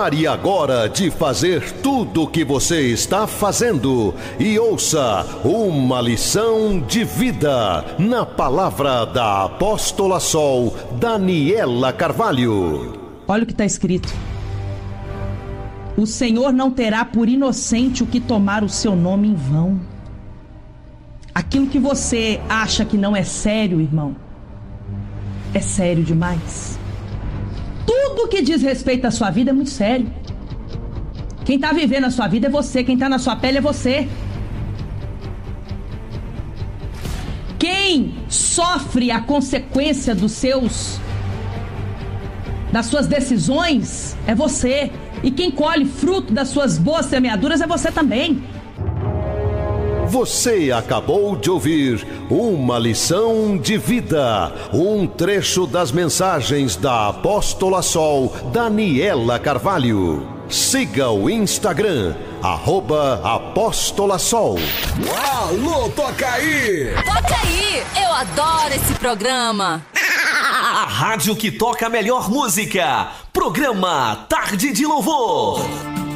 Pare agora de fazer tudo o que você está fazendo e ouça uma lição de vida na palavra da Apóstola Sol Daniela Carvalho. Olha o que está escrito. O Senhor não terá por inocente o que tomar o seu nome em vão. Aquilo que você acha que não é sério, irmão, é sério demais. Tudo que diz respeito à sua vida é muito sério. Quem está vivendo a sua vida é você. Quem está na sua pele é você. Quem sofre a consequência das suas decisões é você. E quem colhe fruto das suas boas semeaduras é você também. Você acabou de ouvir uma lição de vida, um trecho das mensagens da Apóstola Sol Daniela Carvalho. Siga o Instagram, @Apóstola Sol. Alô, toca aí! Toca aí! Eu adoro esse programa. A rádio que toca a melhor música. Programa Tarde de Louvor.